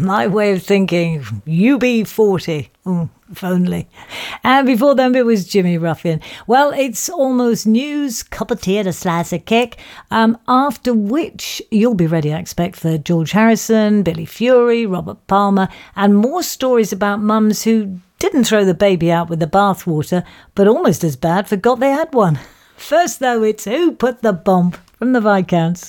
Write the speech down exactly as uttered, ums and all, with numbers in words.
My way of thinking, U B forty. Mm, if only. And before them, it was Jimmy Ruffin. Well, it's almost news, cup of tea and a slice of cake. Um, after which, you'll be ready, I expect, for George Harrison, Billy Fury, Robert Palmer, and more stories about mums who didn't throw the baby out with the bathwater, but almost as bad forgot they had one. First, though, it's Who Put the Bomb from the Viscounts.